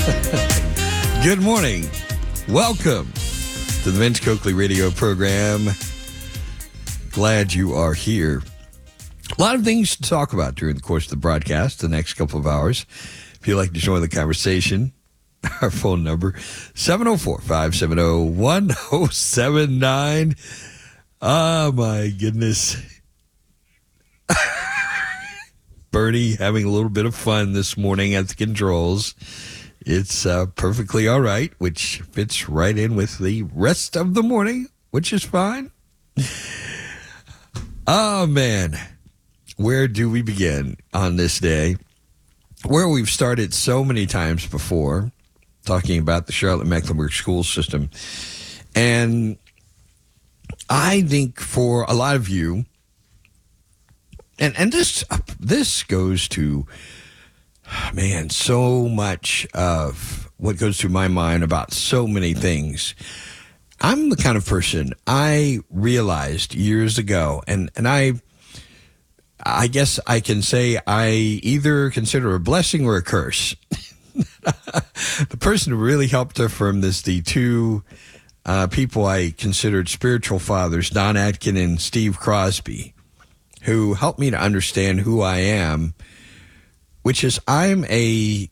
Good morning. Welcome to the Vince Coakley radio program. Glad you are here. A lot of things to talk about during the course of the broadcast, the next couple of hours. If you'd like to join the conversation, our phone number, 704-570-1079. Oh, my goodness. Bernie having a little bit of fun this morning at the controls. It's perfectly all right, which fits right in with the rest of the morning, which is fine. Oh, man. Where do we begin on this day? Where we've started so many times before, talking about the Charlotte-Mecklenburg school system. And I think for a lot of you, and this goes to, man, so much of what goes through my mind about so many things. I'm the kind of person I realized years ago, and I guess I can say I either consider a blessing or a curse. The person who really helped affirm this, the two people I considered spiritual fathers, Don Atkin and Steve Crosby, who helped me to understand who I am, which is I'm a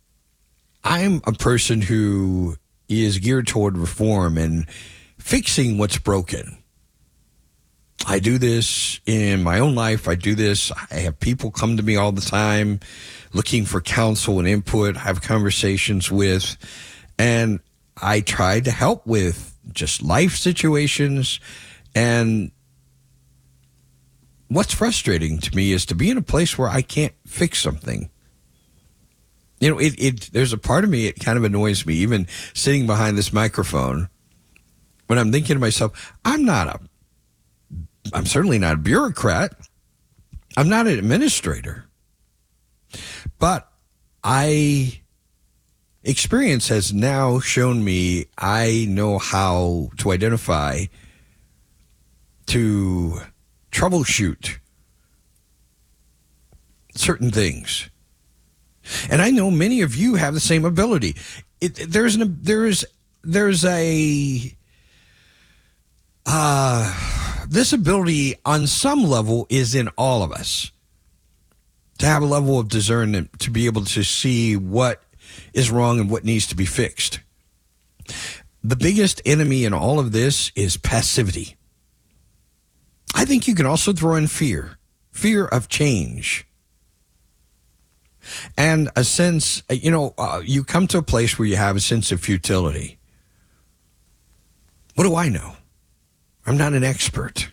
person who is geared toward reform and fixing what's broken. I do this in my own life. I do this. I have people come to me all the time looking for counsel and input, have conversations with, and I try to help with just life situations. And what's frustrating to me is to be in a place where I can't fix something. You know, there's a part of me, it kind of annoys me, even sitting behind this microphone, when I'm thinking to myself, I'm certainly not a bureaucrat. I'm not an administrator. But experience has now shown me I know how to identify, to troubleshoot certain things. And I know many of you have the same ability. There's this ability on some level is in all of us, to have a level of discernment, to be able to see what is wrong and what needs to be fixed. The biggest enemy in all of this is passivity. I think you can also throw in fear of change. And a sense, you come to a place where you have a sense of futility. What do I know? I'm not an expert.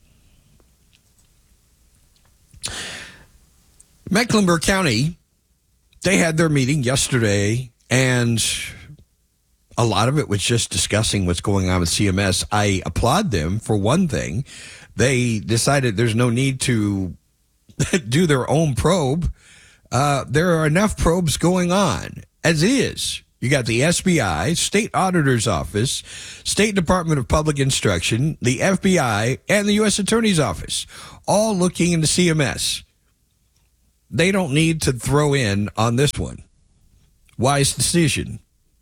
Mecklenburg County, they had their meeting yesterday, and a lot of it was just discussing what's going on with CMS. I applaud them for one thing. They decided there's no need to do their own probe. There are enough probes going on as is. You got the SBI, State Auditor's Office, State Department of Public Instruction, the FBI, and the U.S. Attorney's Office, all looking into CMS. They don't need to throw in on this one. Wise decision.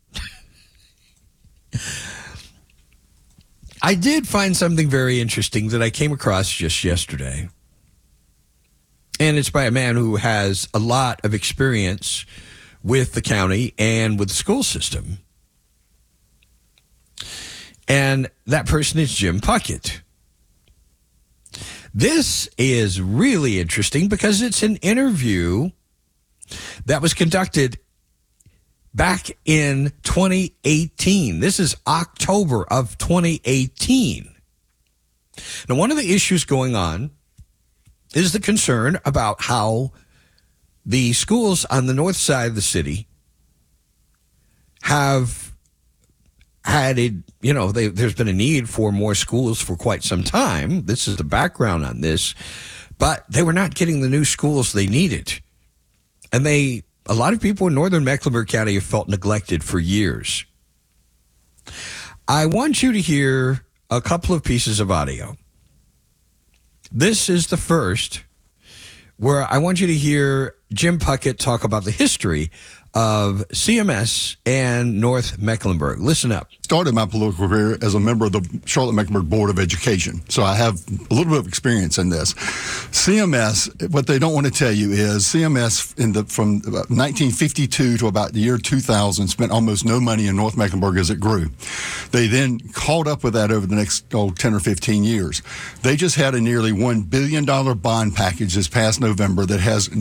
I did find something very interesting that I came across just yesterday. And it's by a man who has a lot of experience with the county and with the school system. And that person is Jim Puckett. This is really interesting because it's an interview that was conducted back in 2018. This is October of 2018. Now, one of the issues going on is the concern about how the schools on the north side of the city have had there's been a need for more schools for quite some time. This is the background on this, but they were not getting the new schools they needed. And a lot of people in northern Mecklenburg County have felt neglected for years. I want you to hear a couple of pieces of audio. This is the first where I want you to hear Jim Puckett talk about the history of CMS and North Mecklenburg. Listen up. Started my political career as a member of the Charlotte-Mecklenburg Board of Education, so I have a little bit of experience in this. CMS, what they don't want to tell you is CMS from 1952 to about the year 2000 spent almost no money in North Mecklenburg as it grew. They then caught up with that over the next 10 or 15 years. They just had a nearly $1 billion bond package this past November that has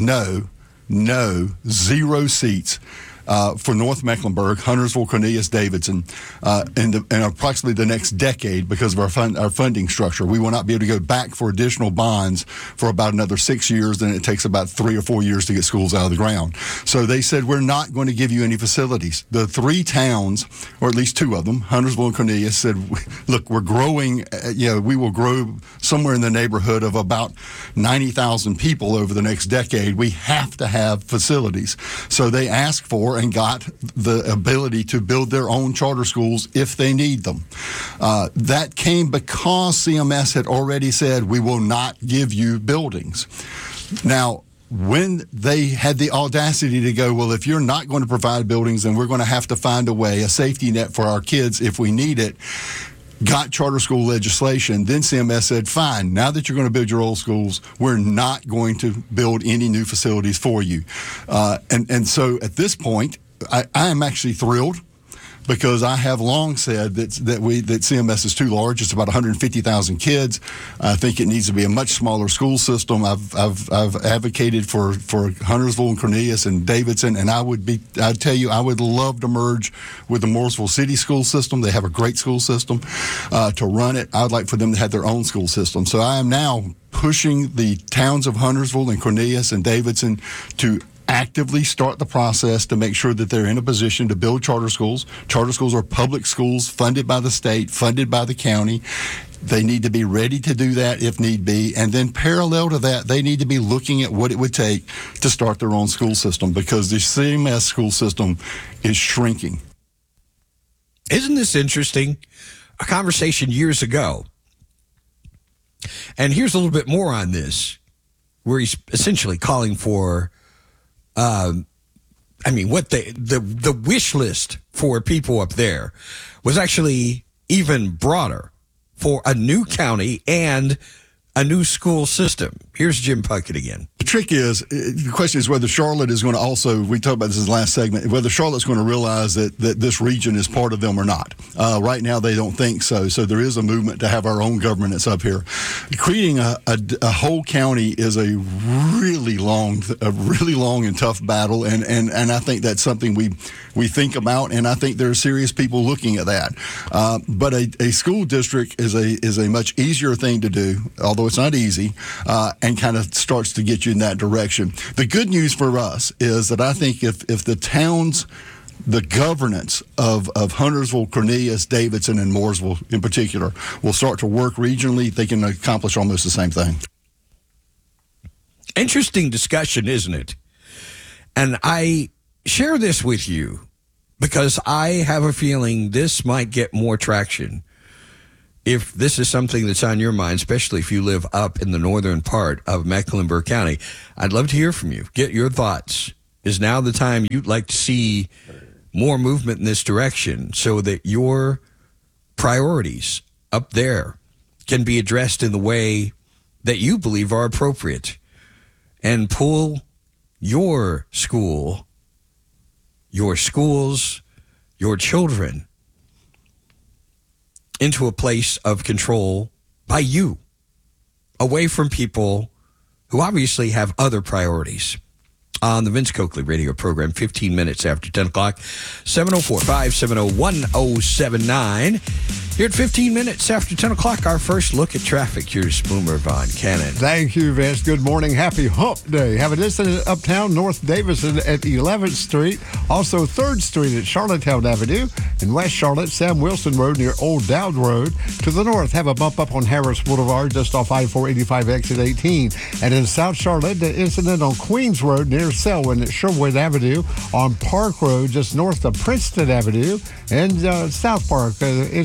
zero seats for North Mecklenburg, Huntersville, Cornelius, Davidson, in approximately the next decade because of our funding structure. We will not be able to go back for additional bonds for about another 6 years. Then it takes about 3 or 4 years to get schools out of the ground. So they said, we're not going to give you any facilities. The 3 towns, or at least 2 of them, Huntersville and Cornelius, said, look, we're growing, we will grow somewhere in the neighborhood of about 90,000 people over the next decade. We have to have facilities. So they asked for and got the ability to build their own charter schools if they need them. That came because CMS had already said, we will not give you buildings. Now, when they had the audacity to go, well, if you're not going to provide buildings, then we're going to have to find a safety net for our kids if we need it, got charter school legislation, then CMS said, fine, now that you're going to build your old schools, we're not going to build any new facilities for you. And so at this point, I am actually thrilled because I have long said that CMS is too large. It's about 150,000 kids. I think it needs to be a much smaller school system. I've advocated for Huntersville and Cornelius and Davidson, and I'd tell you I would love to merge with the Mooresville City school system. They have a great school system to run it. I'd like for them to have their own school system. So I am now pushing the towns of Huntersville and Cornelius and Davidson to actively start the process to make sure that they're in a position to build charter schools. Charter schools are public schools funded by the state, funded by the county. They need to be ready to do that if need be. And then parallel to that, they need to be looking at what it would take to start their own school system because the CMS school system is shrinking. Isn't this interesting? A conversation years ago. And here's a little bit more on this, where he's essentially calling for what the wish list for people up there was actually even broader for a new county and a new school system. Here's Jim Puckett again. The trick is, the question is whether Charlotte is going to also, we talked about this in the last segment, whether Charlotte's going to realize that this region is part of them or not. Right now, they don't think so. So there is a movement to have our own government that's up here. Creating a whole county is a really long and tough battle. And I think that's something we think about. And I think there are serious people looking at that. But a school district is a much easier thing to do, although it's not easy, and kind of starts to get you in that direction. The good news for us is that I think if the towns, the governance of Huntersville, Cornelius, Davidson, and Mooresville in particular will start to work regionally, they can accomplish almost the same thing. Interesting discussion, isn't it? And I share this with you because I have a feeling this might get more traction if this is something that's on your mind, especially if you live up in the northern part of Mecklenburg County. I'd love to hear from you. Get your thoughts. Is now the time you'd like to see more movement in this direction so that your priorities up there can be addressed in the way that you believe are appropriate, and pull your school, your schools, your children into a place of control by you, away from people who obviously have other priorities. On the Vince Coakley radio program, 15 minutes after 10 o'clock, 704-570-1079. Here at 15 minutes after 10 o'clock, our first look at traffic. Here's Boomer Von Cannon. Thank you, Vince. Good morning. Happy Hump Day. Have an incident uptown North Davison at 11th Street. Also 3rd Street at Charlottetown Avenue. In West Charlotte, Sam Wilson Road near Old Dowd Road. To the north, have a bump up on Harris Boulevard just off I-485 exit 18. And in South Charlotte, the incident on Queens Road near Selwyn at Sherwood Avenue. On Park Road just north of Princeton Avenue. And South Park, the incident now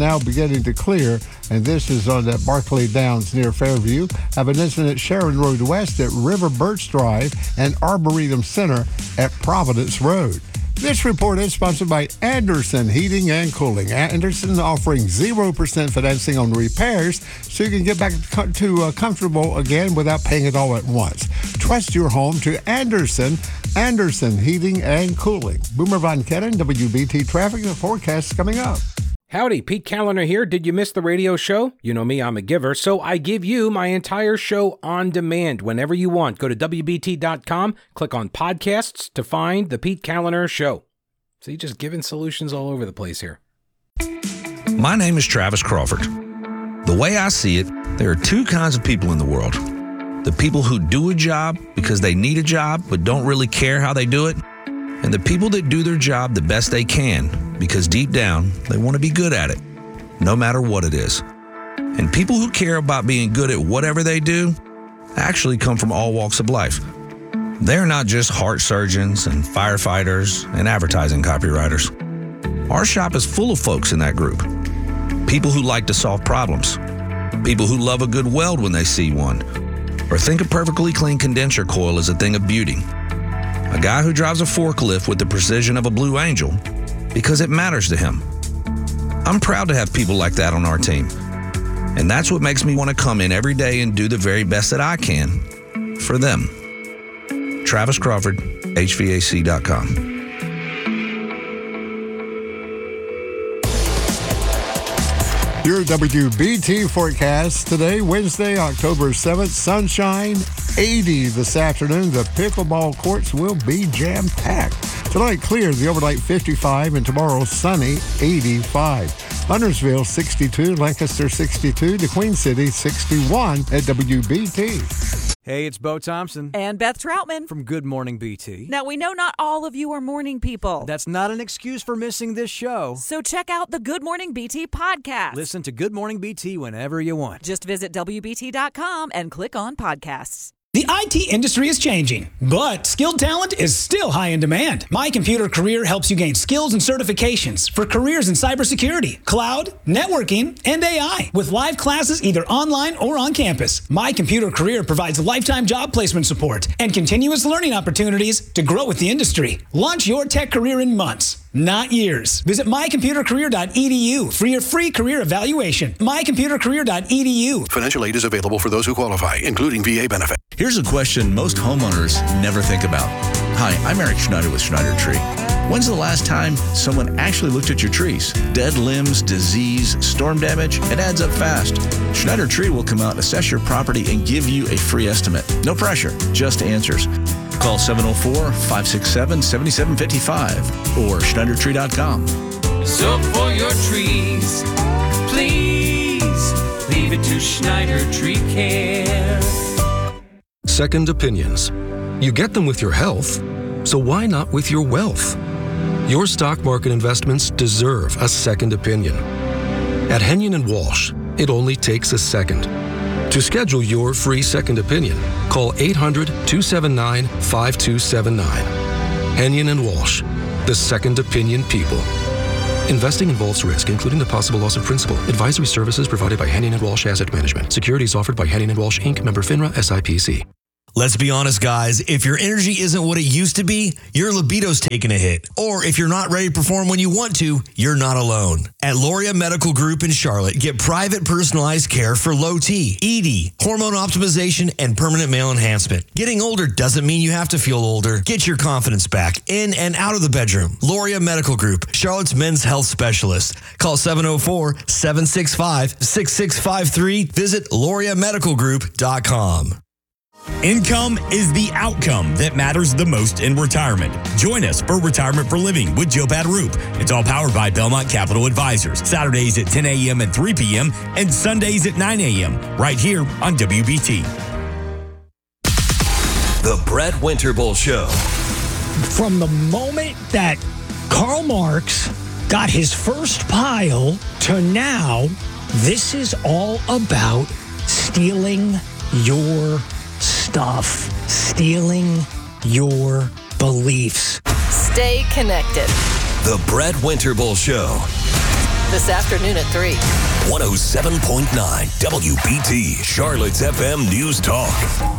now beginning to clear, and this is on that Barclay Downs near Fairview. Have an incident Sharon Road West at River Birch Drive and Arboretum Center at Providence Road. This report is sponsored by Anderson Heating and Cooling. Anderson offering 0% financing on repairs so you can get back to comfortable again without paying it all at once. Trust your home to Anderson Heating and Cooling. Boomer Von Ketten, WBT Traffic and Forecast coming up. Howdy, Pete Callender here. Did you miss the radio show? You know me, I'm a giver, so I give you my entire show on demand whenever you want. Go to WBT.com, click on podcasts to find the Pete Callender Show. See, just giving solutions all over the place here. My name is Travis Crawford. The way I see it, there are two kinds of people in the world. The people who do a job because they need a job but don't really care how they do it, and the people that do their job the best they can because deep down they want to be good at it, no matter what it is. And people who care about being good at whatever they do actually come from all walks of life. They're not just heart surgeons and firefighters and advertising copywriters. Our shop is full of folks in that group. People who like to solve problems. People who love a good weld when they see one, or think a perfectly clean condenser coil is a thing of beauty. A guy who drives a forklift with the precision of a Blue Angel because it matters to him. I'm proud to have people like that on our team. And that's what makes me want to come in every day and do the very best that I can for them. Travis Crawford, HVAC.com. Your WBT forecast today, Wednesday, October 7th, sunshine, 80 this afternoon. The pickleball courts will be jam-packed. Tonight, clear, the overnight 55, and tomorrow, sunny, 85. Huntersville, 62, Lancaster, 62, the Queen City, 61 at WBT. Hey, it's Bo Thompson. And Beth Troutman. From Good Morning BT. Now, we know not all of you are morning people. That's not an excuse for missing this show. So check out the Good Morning BT podcast. Listen to Good Morning BT whenever you want. Just visit WBT.com and click on podcasts. The IT industry is changing, but skilled talent is still high in demand. My Computer Career helps you gain skills and certifications for careers in cybersecurity, cloud, networking, and AI, with live classes either online or on campus. My Computer Career provides lifetime job placement support and continuous learning opportunities to grow with the industry. Launch your tech career in months, not years. Visit mycomputercareer.edu for your free career evaluation. mycomputercareer.edu. Financial aid is available for those who qualify, including VA benefit. Here's a question most homeowners never think about. Hi, I'm Eric Schneider with Schneider Tree. When's the last time someone actually looked at your trees? Dead limbs, disease, storm damage, it adds up fast. Schneider Tree will come out, assess your property, and give you a free estimate. No pressure, just answers. Call 704-567-7755 or SchneiderTree.com. So for your trees, please leave it to Schneider Tree Care. Second opinions. You get them with your health, so why not with your wealth? Your stock market investments deserve a second opinion. At Henyon & Walsh, it only takes a second. To schedule your free second opinion, call 800-279-5279. Henyon & Walsh, the second opinion people. Investing involves risk, including the possible loss of principal. Advisory services provided by Henyon & Walsh Asset Management. Securities offered by Henyon & Walsh, Inc., member FINRA, SIPC. Let's be honest, guys. If your energy isn't what it used to be, your libido's taking a hit. Or if you're not ready to perform when you want to, you're not alone. At Loria Medical Group in Charlotte, get private personalized care for low T, ED, hormone optimization, and permanent male enhancement. Getting older doesn't mean you have to feel older. Get your confidence back in and out of the bedroom. Loria Medical Group, Charlotte's men's health specialist. Call 704-765-6653. Visit LoriaMedicalGroup.com. Income is the outcome that matters the most in retirement. Join us for Retirement for Living with Joe Padarup. It's all powered by Belmont Capital Advisors. Saturdays at 10 a.m. and 3 p.m. and Sundays at 9 a.m. right here on WBT. The Brett Winterbull Show. From the moment that Karl Marx got his first pile to now, this is all about stealing your stuff, stealing your beliefs. Stay connected. The Brett Winterbull Show. this afternoon at 3. 107.9 WBT, Charlotte's FM News Talk.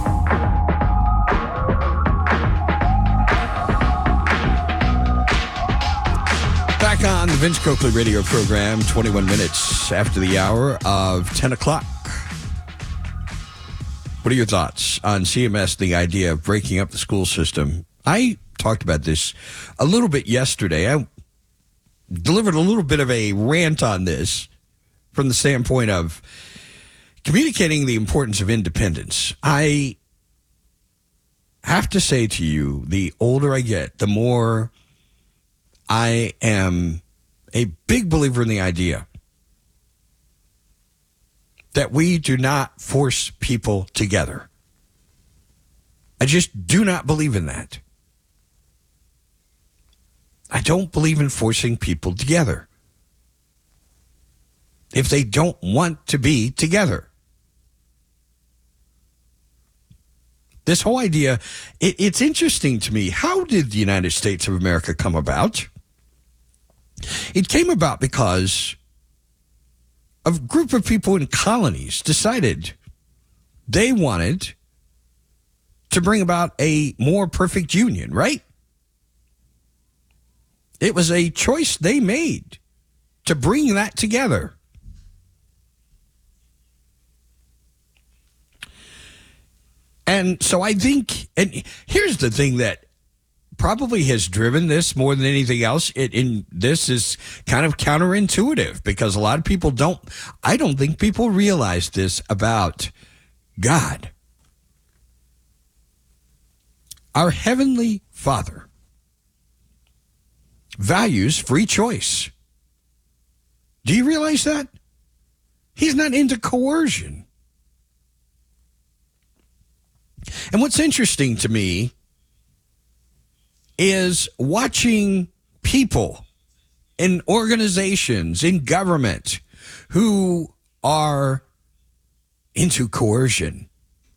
Back on the Vince Coakley radio program, 21 minutes after the hour of 10 o'clock. What are your thoughts on CMS, the idea of breaking up the school system? I talked about this a little bit yesterday. I delivered a little bit of a rant on this from the standpoint of communicating the importance of independence. I have to say to you, the older I get, the more I am a big believer in the idea that we do not force people together. I just do not believe in that. I don't believe in forcing people together if they don't want to be together. This whole idea, it's interesting to me. How did the United States of America come about? It came about because a group of people in colonies decided they wanted to bring about a more perfect union, right? It was a choice they made to bring that together. And so I think, and here's the thing that probably has driven this more than anything else. This is kind of counterintuitive because a lot of people I don't think people realize this about God. Our Heavenly Father values free choice. Do you realize that? He's not into coercion. And what's interesting to me is watching people in organizations, in government, who are into coercion.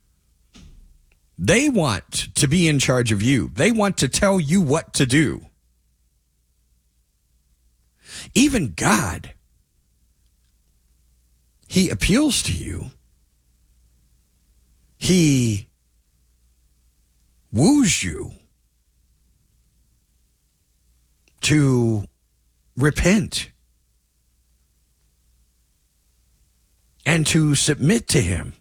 They want to be in charge of you. They want to tell you what to do. Even God, He appeals to you. He woos you to repent and to submit to Him.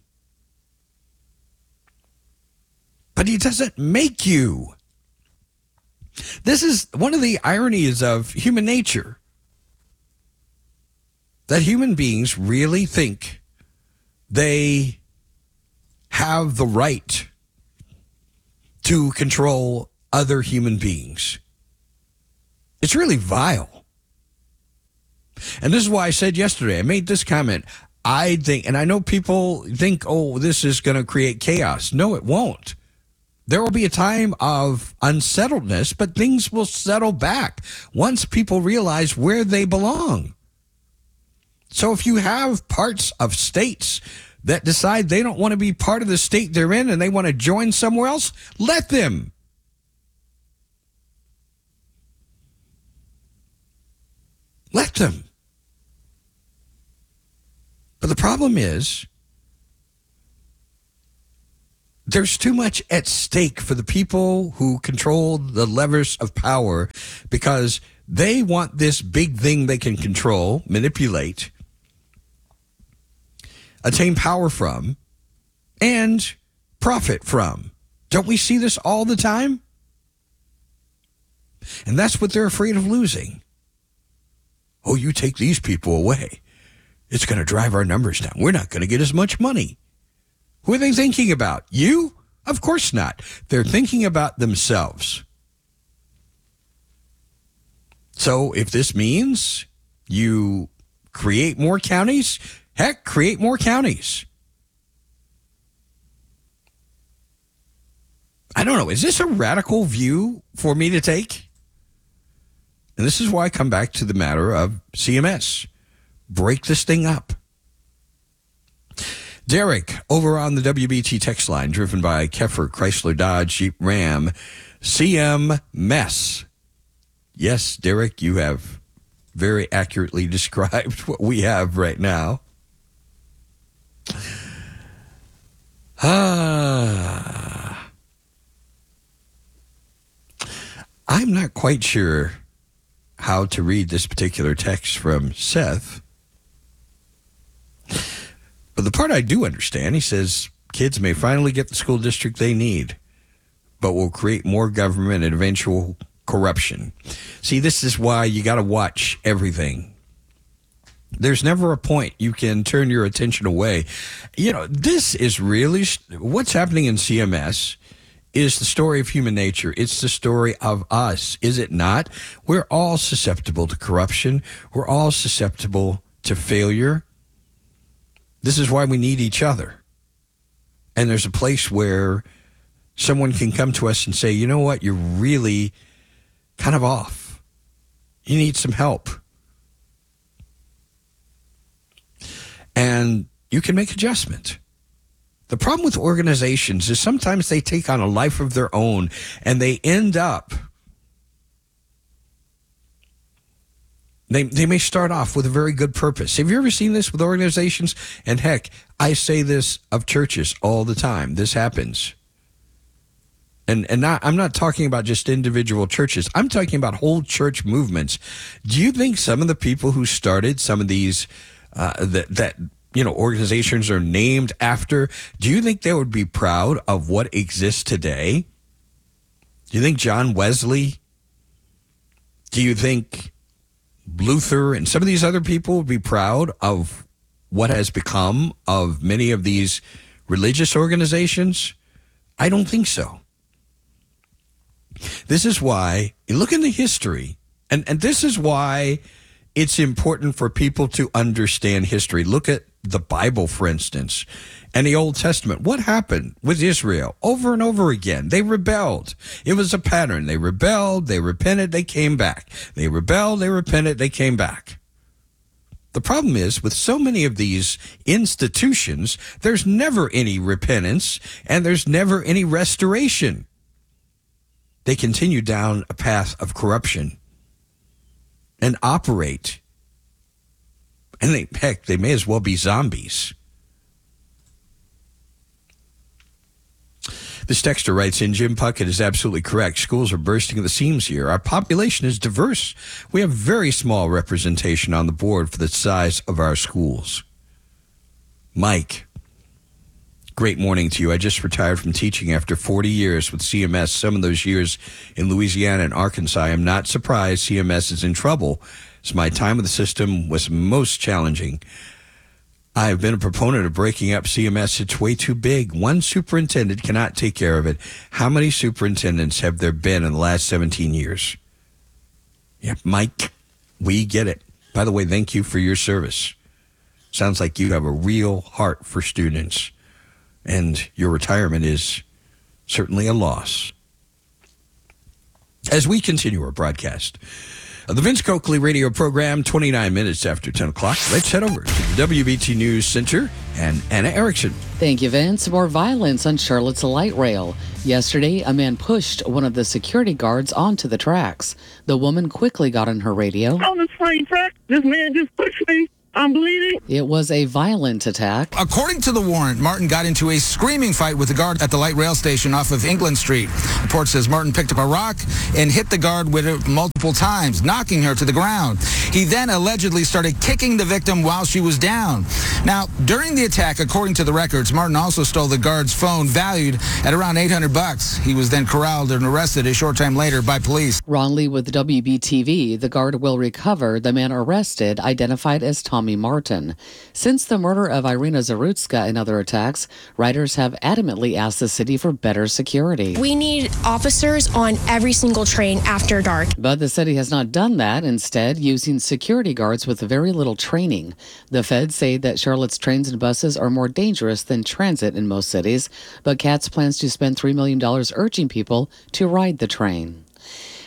But He doesn't make you. This is one of the ironies of human nature, that human beings really think they have the right to control other human beings. It's really vile. And this is why I said yesterday, I made this comment. I think, and I know people think, oh, this is going to create chaos. No, it won't. There will be a time of unsettledness, but things will settle back once people realize where they belong. So if you have parts of states that decide they don't want to be part of the state they're in and they want to join somewhere else, let them. Let them. But the problem is, there's too much at stake for the people who control the levers of power because they want this big thing they can control, manipulate, attain power from, and profit from. Don't we see this all the time? And that's what they're afraid of losing. Oh, you take these people away, it's going to drive our numbers down. We're not going to get as much money. Who are they thinking about? You? Of course not. They're thinking about themselves. So if this means you create more counties, heck, create more counties. I don't know. Is this a radical view for me to take? And this is why I come back to the matter of CMS. Break this thing up. Derek, over on the WBT text line, driven by Keffer, Chrysler, Dodge, Jeep, Ram, CMS. Yes, Derek, you have very accurately described what we have right now. I'm not quite sure how to read this particular text from Seth. But the part I do understand, he says, kids may finally get the school district they need, but will create more government and eventual corruption. See, this is why you got to watch everything. There's never a point you can turn your attention away. You know, this is really what's happening in CMS is the story of human nature. It's the story of us, is it not? We're all susceptible to corruption. We're all susceptible to failure. This is why we need each other. And there's a place where someone can come to us and say, you know what, you're really kind of off. You need some help. And you can make adjustment. The problem with organizations is sometimes they take on a life of their own and they end up, they may start off with a very good purpose. Have you ever seen this with organizations? And heck, I say this of churches all the time. This happens. And I'm not talking about just individual churches. I'm talking about whole church movements. Do you think some of the people who started some of these organizations are named after, do you think they would be proud of what exists today? Do you think John Wesley? Do you think Luther and some of these other people would be proud of what has become of many of these religious organizations? I don't think so. This is why, you look in the history, and this is why it's important for people to understand history. Look at the Bible, for instance, and the Old Testament. What happened with Israel over and over again? They rebelled. It was a pattern. They rebelled, they repented, they came back. They rebelled, they repented, they came back. The problem is, with so many of these institutions, there's never any repentance and there's never any restoration. They continue down a path of corruption and operate. And they may as well be zombies. This texter writes in, Jim Puckett is absolutely correct. Schools are bursting at the seams here. Our population is diverse. We have very small representation on the board for the size of our schools. Mike, great morning to you. I just retired from teaching after 40 years with CMS, some of those years in Louisiana and Arkansas. I am not surprised CMS is in trouble, as my time with the system was most challenging. I have been a proponent of breaking up CMS. It's way too big. One superintendent cannot take care of it. How many superintendents have there been in the last 17 years? Yeah, Mike, we get it. By the way, thank you for your service. Sounds like you have a real heart for students, and your retirement is certainly a loss. As we continue our broadcast of the Vince Coakley radio program, 29 minutes after 10 o'clock, let's head over to the WBT News Center and Anna Erickson. Thank you, Vince. More violence on Charlotte's light rail. Yesterday, a man pushed one of the security guards onto the tracks. The woman quickly got on her radio. On the train track, this man just pushed me. I'm bleeding. It was a violent attack. According to the warrant, Martin got into a screaming fight with the guard at the light rail station off of England Street. The report says Martin picked up a rock and hit the guard with it multiple times, knocking her to the ground. He then allegedly started kicking the victim while she was down. Now, during the attack, according to the records, Martin also stole the guard's phone, valued at around $800. He was then corralled and arrested a short time later by police. Ron Lee with WBTV. The guard will recover. The man arrested, identified as Tommy Martin. Since the murder of Irina Zarutska and other attacks, riders have adamantly asked the city for better security. We need officers on every single train after dark. But the city has not done that, instead using security guards with very little training. The feds say that Charlotte's trains and buses are more dangerous than transit in most cities, but CATS plans to spend $3 million urging people to ride the train.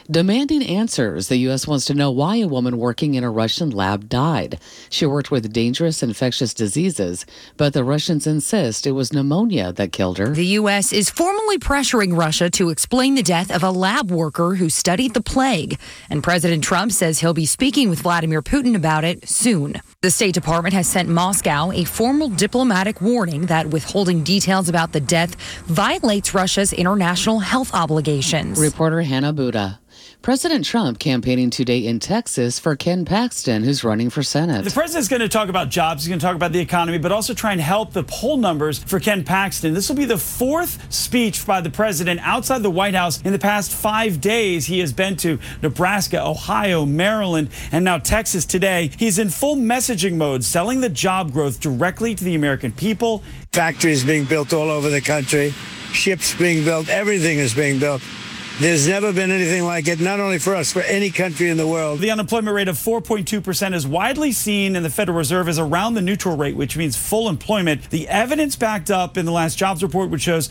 Demanding answers, the U.S. wants to know why a woman working in a Russian lab died. She worked with dangerous infectious diseases, but the Russians insist it was pneumonia that killed her. The U.S. is formally pressuring Russia to explain the death of a lab worker who studied the plague. And President Trump says he'll be speaking with Vladimir Putin about it soon. The State Department has sent Moscow a formal diplomatic warning that withholding details about the death violates Russia's international health obligations. Reporter Hannah Buda. President Trump campaigning today in Texas for Ken Paxton, who's running for Senate. The president's going to talk about jobs, he's going to talk about the economy, but also try and help the poll numbers for Ken Paxton. This will be the fourth speech by the president outside the White House in the past 5 days. He has been to Nebraska, Ohio, Maryland, and now Texas today. He's in full messaging mode, selling the job growth directly to the American people. Factories being built all over the country, ships being built, everything is being built. There's never been anything like it, not only for us, for any country in the world. The unemployment rate of 4.2% is widely seen in the Federal Reserve as around the neutral rate, which means full employment. The evidence backed up in the last jobs report, which shows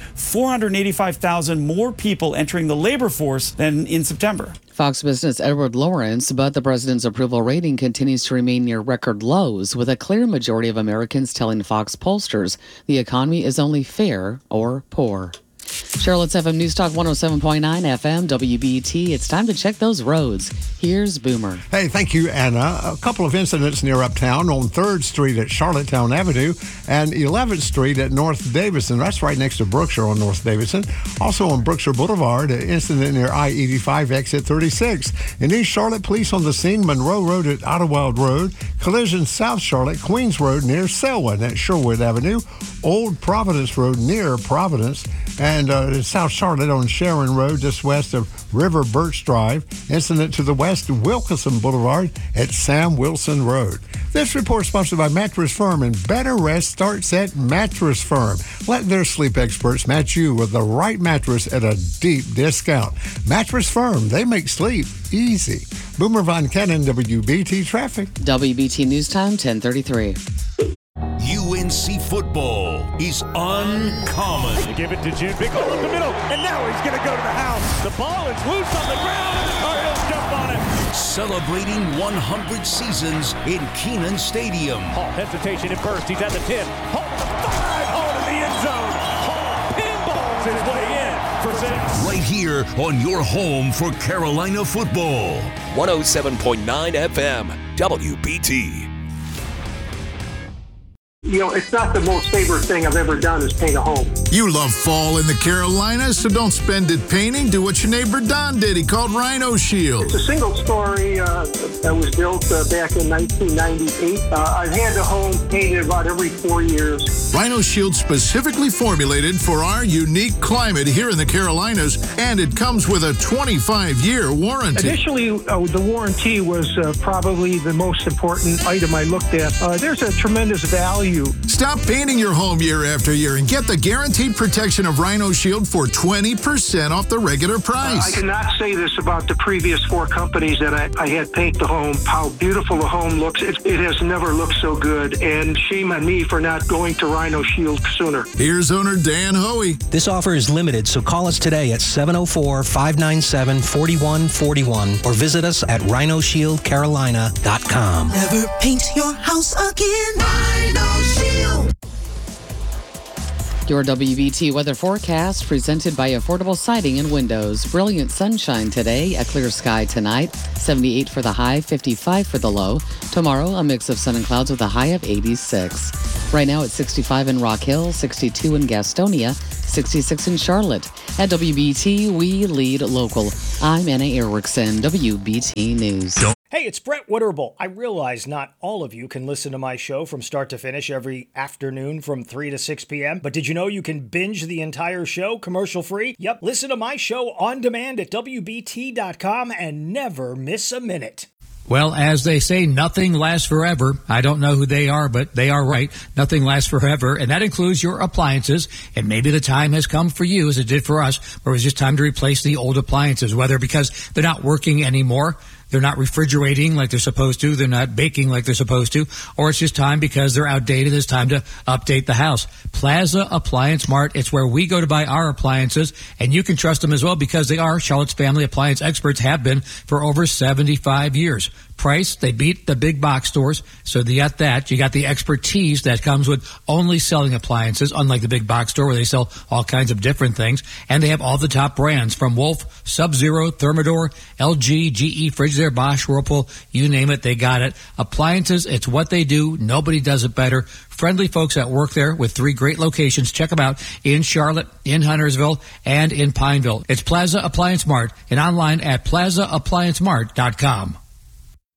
485,000 more people entering the labor force than in September. Fox Business' Edward Lawrence, but the president's approval rating continues to remain near record lows, with a clear majority of Americans telling Fox pollsters the economy is only fair or poor. Charlotte's FM News Talk 107.9 FM WBT. It's time to check those roads. Here's Boomer. Hey, thank you, Anna. A couple of incidents near Uptown on 3rd Street at Charlottetown Avenue and 11th Street at North Davidson. That's right next to Brookshire on North Davidson. Also on Brookshire Boulevard, an incident near I-85 exit 36. In East Charlotte, police on the scene, Monroe Road at Idlewild Road. Collision South Charlotte, Queens Road near Selwyn at Sherwood Avenue. Old Providence Road near Providence. And South Charlotte on Sharon Road, just west of River Birch Drive. Incident to the west, Wilkinson Boulevard at Sam Wilson Road. This report sponsored by Mattress Firm, and better rest starts at Mattress Firm. Let their sleep experts match you with the right mattress at a deep discount. Mattress Firm, they make sleep easy. Boomer Von Cannon, WBT Traffic. WBT News Time, 10:33. UNC football is uncommon. They give it to June, big hole up the middle, and now he's going to go to the house. The ball is loose on the ground, and the Cardinals jump on it. Celebrating 100 seasons in Kenan Stadium. Hall hesitation at first. He's at the 10. Hall to the 5. Hall to the end zone. Hall pinballs his way in for 6. Right here on your home for Carolina football. 107.9 FM, WBT. You know, it's not the most favorite thing I've ever done is paint a home. You love fall in the Carolinas, so don't spend it painting. Do what your neighbor Don did. He called Rhino Shield. It's a single story that was built back in 1998. I've had the home painted about every 4 years. Rhino Shield specifically formulated for our unique climate here in the Carolinas, and it comes with a 25-year warranty. Initially, the warranty was probably the most important item I looked at. There's a tremendous value. Stop painting your home year after year and get the guaranteed protection of Rhino Shield for 20% off the regular price. I cannot say this about the previous 4 companies that I had paint the home, how beautiful the home looks. It has never looked so good, and shame on me for not going to Rhino Shield sooner. Here's owner Dan Hoey. This offer is limited, so call us today at 704-597-4141 or visit us at rhinoshieldcarolina.com. Never paint your house again. Rhino Shield. Your WBT weather forecast presented by Affordable Siding and Windows. Brilliant sunshine today, a clear sky tonight, 78 for the high, 55 for the low. Tomorrow, a mix of sun and clouds with a high of 86. Right now, it's 65 in Rock Hill, 62 in Gastonia, 66 in Charlotte. At WBT, we lead local. I'm Anna Erickson, WBT News. Hey, it's Brett Witterbull. I realize not all of you can listen to my show from start to finish every afternoon from 3 to 6 p.m., but did you know you can binge the entire show commercial-free? Yep, listen to my show on demand at WBT.com and never miss a minute. Well, as they say, nothing lasts forever. I don't know who they are, but they are right. Nothing lasts forever, and that includes your appliances. And maybe the time has come for you, as it did for us, where it was just time to replace the old appliances, whether because they're not working anymore, they're not refrigerating like they're supposed to, they're not baking like they're supposed to, or it's just time because they're outdated, it's time to update the house. Plaza Appliance Mart, it's where we go to buy our appliances, and you can trust them as well because they are Charlotte's family appliance experts, have been for over 75 years. Price, they beat the big box stores, so you got that. You got the expertise that comes with only selling appliances, unlike the big box store where they sell all kinds of different things. And they have all the top brands from Wolf, Sub-Zero, Thermador, LG, GE, Frigidaire, Bosch, Whirlpool, you name it, they got it. Appliances, it's what they do. Nobody does it better. Friendly folks that work there with 3 great locations. Check them out in Charlotte, in Huntersville, and in Pineville. It's Plaza Appliance Mart and online at plazaappliancemart.com.